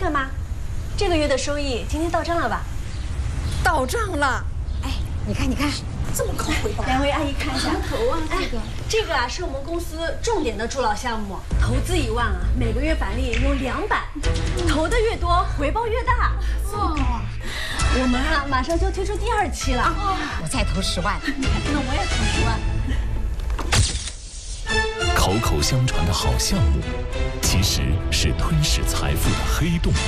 奋吗？这个月的收益今天到账了吧？ 到账了。哎，你看，这么高回报。 两位阿姨看一下， 头啊，这个。 这个啊是我们公司重点的助老项目，投资1万啊，每个月返利有200，投的越多，回报越大。 哦。 我们啊马上就推出第2期了。 我再投10万。 那我也投10万。 口口相传的好项目，其实是吞噬财富的黑洞。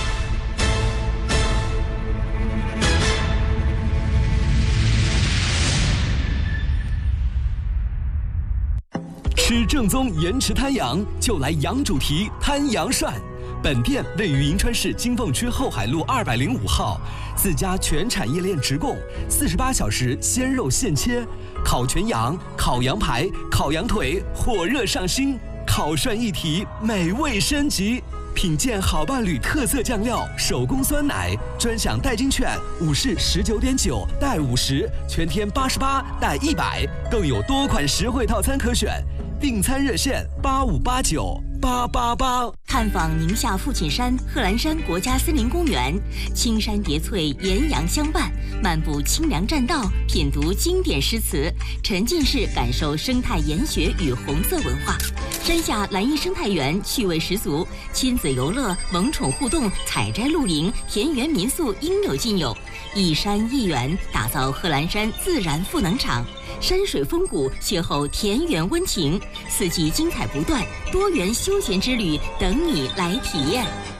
吃正宗盐池滩羊，就来羊主题滩羊涮。本店位于银川市金凤区后海路205号，自家全产业链直供，48小时鲜肉现切，烤全羊、烤羊排、烤羊腿，火热上新，烤涮一体，美味升级。品鉴好伴侣特色酱料，手工酸奶，专享代金券，5式19.9带50，全天88带100，更有多款实惠套餐可选。订餐热线85898888。 探访宁夏父亲山贺兰山国家森林公园，青山叠翠，岩羊相伴，漫步清凉栈道，品读经典诗词，沉浸式感受生态研学与红色文化。山下蓝荫生态园趣味十足，亲子游乐、萌宠互动、采摘露营、田园民宿应有尽有。一山一园，打造贺兰山自然赋能场。山水风谷，邂逅田园温情，四季精彩不断，多元休闲之旅等你来体验。